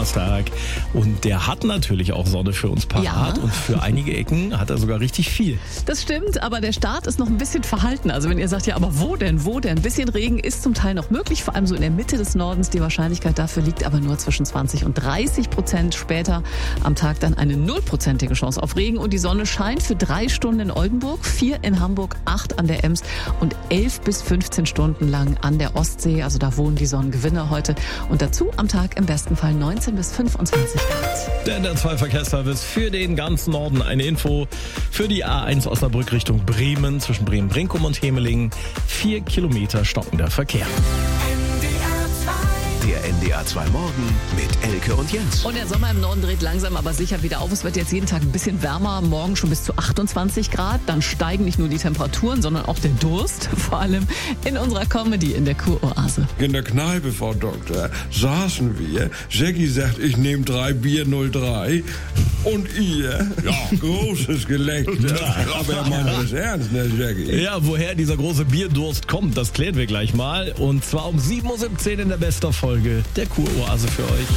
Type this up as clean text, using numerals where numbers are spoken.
Donnerstag. Und der hat natürlich auch Sonne für uns parat. Ja. Und für einige Ecken hat er sogar richtig viel. Das stimmt, aber der Start ist noch ein bisschen verhalten. Also wenn ihr sagt, ja, aber wo denn? Ein bisschen Regen ist zum Teil noch möglich, vor allem so in der Mitte des Nordens. Die Wahrscheinlichkeit dafür liegt aber nur zwischen 20% und 30%. Später am Tag dann eine 0%ige Chance auf Regen. Und die Sonne scheint für 3 Stunden in Oldenburg, 4 in Hamburg, 8 an der Ems und 11 bis 15 Stunden lang an der Ostsee. Also da wohnen die Sonnengewinner heute. Und dazu am Tag im besten Fall 19 bis 25 Grad. Denn der 2 Verkehrsservice für den ganzen Norden eine Info für die A1 Osnabrück Richtung Bremen zwischen Bremen-Brinkum und Hemelingen. 4 Kilometer stockender Verkehr. Der NDR 2 Morgen mit Elke und Jens. Und der Sommer im Norden dreht langsam aber sicher wieder auf. Es wird jetzt jeden Tag ein bisschen wärmer, morgen schon bis zu 28 Grad. Dann steigen nicht nur die Temperaturen, sondern auch der Durst. Vor allem in unserer Comedy in der Kuroase. In der Kneipe, Frau Doktor, saßen wir. Jackie sagt, ich nehme 3 Bier 03. Und ihr? Ja, großes Gelächter. Aber er meint das ernst, ne, Jackie? Ja, woher dieser große Bierdurst kommt, das klären wir gleich mal. Und zwar um 7.17 Uhr in der Best-of-Folge der Kuroase für euch.